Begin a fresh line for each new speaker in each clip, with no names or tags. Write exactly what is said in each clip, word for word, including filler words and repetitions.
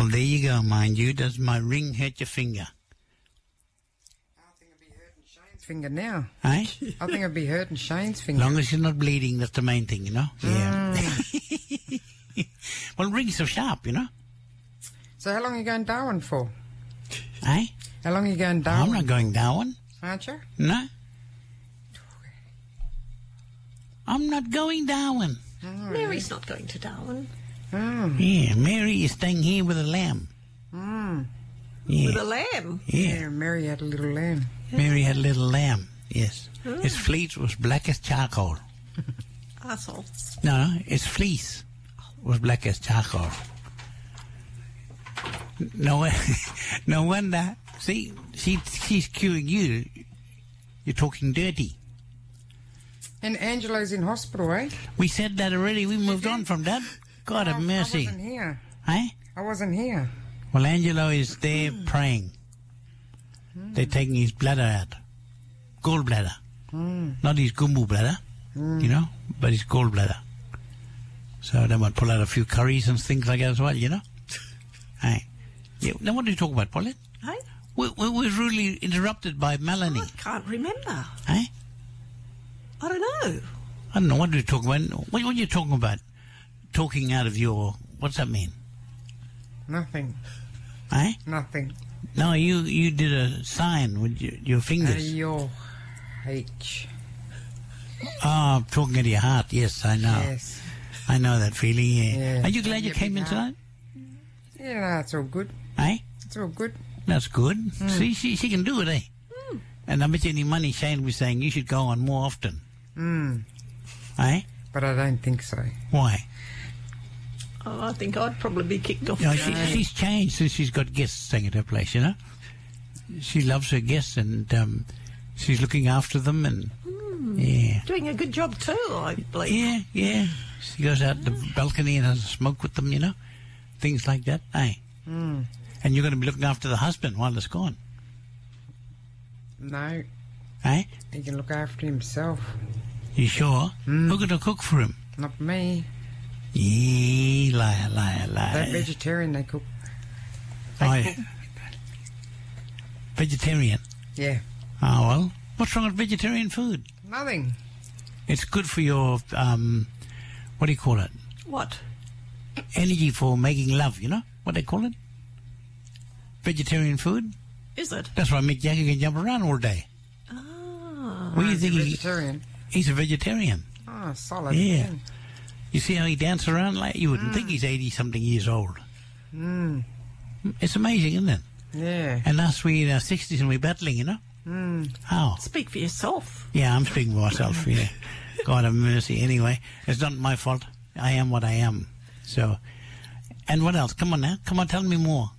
Well, there you go, mind you. Does my ring hurt your finger?
I think it'd be hurting Shane's finger now.
Eh?
I think it'd be hurting Shane's finger.
As long as you're not bleeding, that's the main thing, you know? Yeah.
Mm.
Well, rings are sharp, you know?
So how long are you going Darwin for?
Eh?
How long are you going Darwin?
I'm not going Darwin.
Aren't you?
No. I'm not going Darwin.
Oh,
Mary's not going to Darwin.
Oh.
Yeah, Mary is staying here with a lamb.
Mm.
Yeah.
With a lamb.
Yeah.
Yeah, Mary had a little lamb.
Mary had a little lamb, yes.
Oh.
Its fleece was black as charcoal.
Arsehole.
No, no, its fleece was black as charcoal. No, no wonder. See, she, she's curing you. You're talking dirty.
And Angelo's in hospital, eh?
We said that already. We moved on from that. God
I,
have mercy.
I wasn't here.
Eh?
I wasn't here.
Well, Angelo is there praying.
Mm.
They're taking his bladder out. Gallbladder.
Mm.
Not his gumbo bladder,
Mm.
you know, but his gallbladder. So they might pull out a few curries and things like that as well, you know? Hey. Yeah, now what do you talk about, Pauline?
Hey?
We, we, we're really interrupted by Melanie.
I can't remember.
Eh?
I don't know.
I don't know. What do you talk about? What, what are you talking about? Talking out of your... What's that mean?
Nothing.
Eh?
Nothing.
No, you you did a sign with your, your fingers.
Your H.
Oh, talking out of your heart. Yes, I know.
Yes.
I know that feeling, yeah.
Yeah.
Are you glad you
Yeah,
came
big
in
heart.
tonight?
Yeah, no, it's all good.
Eh?
It's all good.
That's good. See, she, she can do it, eh?
Mm.
And I bet you any money Shane was saying you should go on more often.
Mm.
Eh?
But I don't think so.
Why?
Oh, I think I'd probably be kicked off.
You know,
the
she,
show.
she's changed since she's got guests staying at her place, you know? She loves her guests and um, she's looking after them and... Yeah.
Doing a good job too, I believe.
Yeah, yeah. She goes out the balcony and has a smoke with them, you know? Things like that, eh?
Mm.
And you're going to be looking after the husband while it's gone,
No,
eh?
he can look after himself.
You sure?
Mm.
Who's going to cook for him?
Not me.
Yeah, liar, liar,
They're
liar.
vegetarian, they cook.
Oh, yeah. Vegetarian?
Yeah.
Oh, well, what's wrong with vegetarian food?
Nothing.
It's good for your, um, what do you call it?
What?
Energy for making love, you know? What they call it? Vegetarian food?
Is it?
That's why Mick Jagger can jump around all day.
Ah.
What do you
He's a
think? He,
vegetarian.
he's a vegetarian.
Oh, solid.
Yeah.
man.
You see how he dances around? Like you wouldn't think he's eighty-something years old.
Mm.
It's amazing, isn't it?
Yeah.
And us, we in our sixties and we're battling, you know?
Mm.
How?
Speak for yourself.
Yeah, I'm speaking for myself, yeah. God have mercy. Anyway, it's not my fault. I am what I am. So, and what else? Come on now. Come on, tell me more.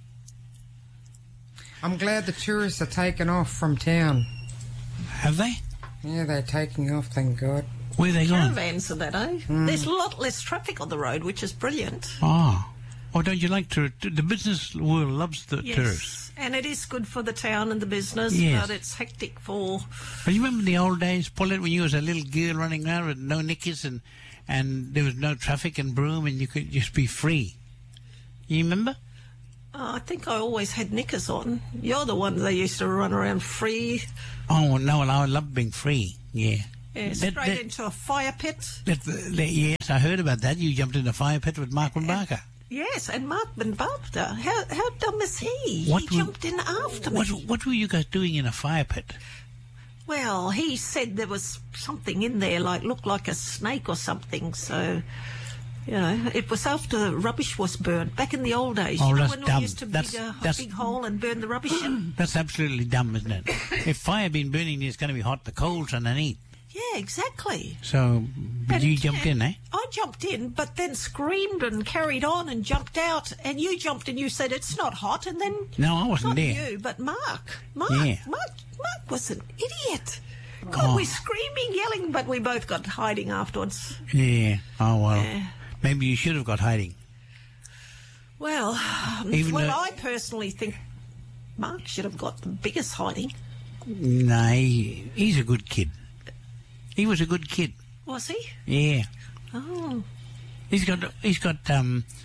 I'm glad the tourists are taking off from town.
Have they?
Yeah, they're taking off, thank God.
Where are they going?
Caravans and that, eh? There's a lot less traffic on the road, which is brilliant.
Oh. Oh, don't you like to... The business world loves the
Yes.
tourists.
And it is good for the town and the business,
Yes.
but it's hectic for...
But you remember the old days, Paulette, when you was a little girl running around with no knickers and, and there was no traffic and broom and you could just be free? You remember?
Oh, I think I always had knickers on. You're the one that used to run around free.
Oh, no, well, I love being free, yeah.
Yeah,
That-
straight
that-
into a fire pit.
That, that, yes, I heard about that. You jumped in a fire pit with Mark Barker.
Yes, and Mark Ben Bapta. How how dumb is he?
What
he
were-
jumped in after
What,
me.
what were you guys doing in a fire pit?
Well, he said there was something in there, like looked like a snake or something. So, you know, it was after rubbish was burned back in the old days.
Oh,
you know,
that's
when
dumb.
we used to
That's-
dig a, a
that's-
big hole and burn the rubbish in.
That's absolutely dumb, isn't it? If fire been burning, it's going to be hot. The coals underneath.
Yeah, exactly.
So, but
And-
you jumped in, eh?
I jumped in, but then screamed and carried on and jumped out. And you jumped and you said it's not hot. And then
No, I wasn't
not
there.
you, but Mark. Mark,
Yeah.
Mark, Mark was an idiot. God,
Oh.
we're screaming, yelling, but we both got hiding afterwards.
Yeah. Oh, well.
Yeah.
Maybe you should have got hiding.
Well,
Even
well,
though-
I personally think Mark should have got the biggest hiding.
No, he, he's a good kid. He was a good kid.
Was he?
Yeah.
Oh,
He's got, he's got, um,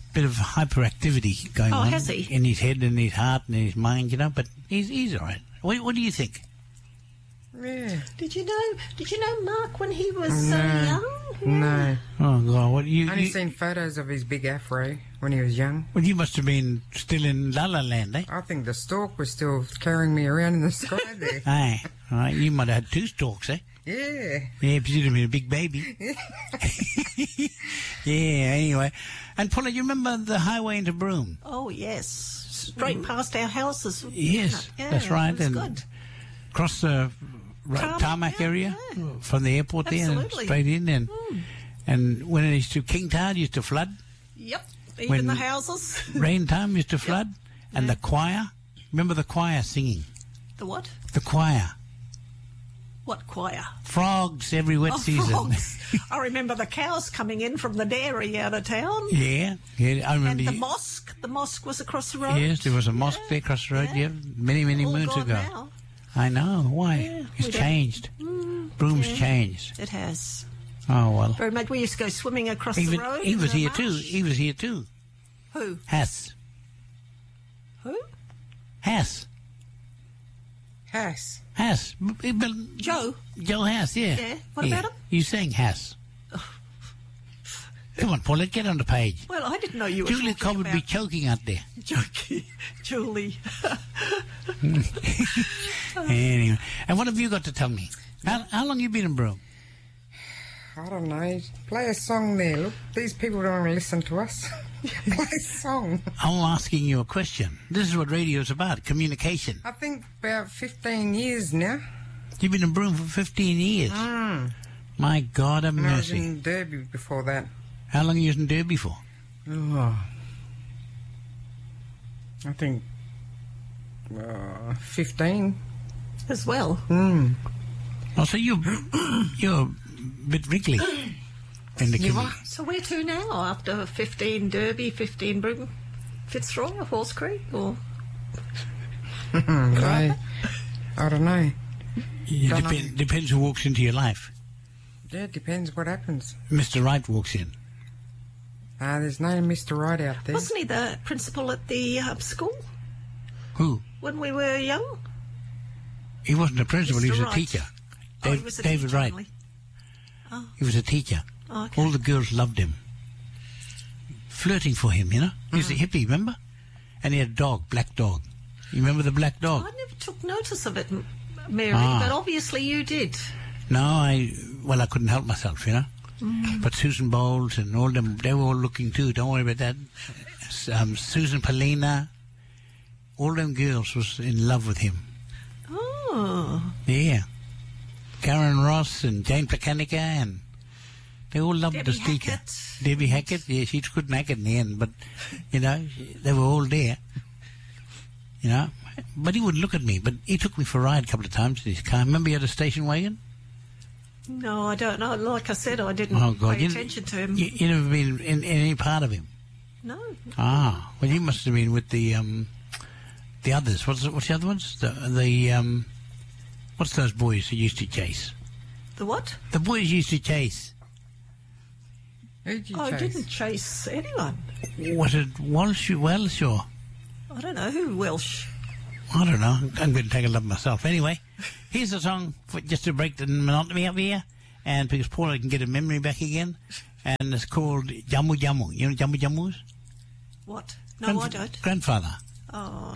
bit of hyperactivity going
Oh,
on
has he?
in his head and his heart and his mind, you know. But he's he's all right. What, what do you think?
Yeah.
Did you know? Did you know Mark when he was
No.
uh, young?
No.
Oh God, what you?
I only
you
seen photos of his big afro when he was young.
well, you must have been still in La La Land, eh?
I think the stork was still carrying me around in the sky there.
Aye, all right. You might have had two stalks, eh?
Yeah.
Yeah, because you'd have been a big baby. Yeah. Anyway, and Paula, you remember the highway into Broome?
Oh yes, straight past our houses.
Yes,
Yeah,
that's right.
It was
and
good.
across the right,
Tarmac,
tarmac
yeah,
area
yeah.
from the airport there, and
Absolutely.
straight in, and and when it used to King Tide used to flood,
Yep. Even
When-
the houses.
rain time used to flood, and the choir. Remember the choir singing?
The what?
The choir,
What choir?
frogs every wet
Oh,
season.
frogs. I remember the cows coming in from the dairy out of town.
Yeah, yeah. I
And
remember.
the
you-
mosque. The mosque was across the road.
Yes, there was a mosque
Yeah,
there across the road.
yeah.
Yeah, many many
All
moons
gone
ago.
now.
I know why.
Yeah,
it's
we don't-
changed. Broom's
yeah.
changed.
It has.
Oh well.
Very much. We used to go swimming across
He was,
the road.
he
in
was
the
here too.
marsh.
He was here too.
Who?
Hass.
Who?
Hass.
Hass.
Hass. B- b-
Joe.
Joe Hass, yeah.
Yeah, what about him?
You saying Hass. Come on, Paula, get on the page.
Well, I didn't know you were
Julie
talking
Cobb would
about
be choking out there.
Jokey. Julie.
Anyway. And what have you got to tell me? How, how long you been in Broome?
I don't know. Play a song there. Look, these people don't want to listen to us. Play a song.
I'm asking you a question. This is what radio's about, communication.
I think about fifteen years now.
You've been in Broome for fifteen years.
Mm.
My God of
And I was
mercy.
in Derby before that.
How long are you in Derby for?
Oh. I think uh, fifteen.
As well.
Mm.
Oh, so you're, you're a bit wriggly in the
You
commu-
are?
So where to now after fifteen Derby, fifteen Broome, Fitzroy, or Horse Creek, or
Mm, I, I don't know.
It
Don't know.
depend, depends who walks into your life.
Yeah, it depends what happens.
Mister Wright walks in.
Ah, there's no Mister Right out there.
wasn't he the principal at the uh, school
Who?
when we were young?
He wasn't a principal, he was
Mister
a
Wright.
teacher.
Oh, he
Dave-
was a
David
teacher
Wright.
only.
He was a teacher.
Oh, okay.
All the girls loved him. Flirting for him, you know? He was a hippie, remember? And he had a dog, black dog. You remember the black dog?
I never took notice of it, M- Mary,
Ah.
but obviously you did.
No, I, well, I couldn't help myself, you know?
Mm.
But Susan Bowles and all them, they were all looking too, don't worry about that. Um, Susan Polina, all them girls was in love with him.
Oh,
Yeah. Karen Ross and Jane Placanica, and they all loved
Debbie
this teacher.
Hackett.
Debbie Hackett, yeah, she couldn't hack it in the end, but, you know, they were all there. You know, but he wouldn't look at me, but he took me for a ride a couple of times in his car. Remember he had a station wagon?
no, I don't know. Like I said, I didn't
Oh, God.
pay
You,
attention to him.
you, you never been in, in any part of him?
No.
Ah, well, you must have been with the, um, the others. What's, the- what's the other ones? The, the, um, what's those boys who used to chase?
The what?
The boys used to chase.
Who'd you
I
chase?
didn't chase anyone.
Was it Walsh, Welsh, or...
I don't know who Welsh.
I don't know. I'm going to take a look myself. Anyway, here's a song for, just to break the monotony up here, and because Paula can get her memory back again, and it's called Jammu Jammu. You know Jammu Jammus?
What? No, I don't.
Grandfather.
Oh.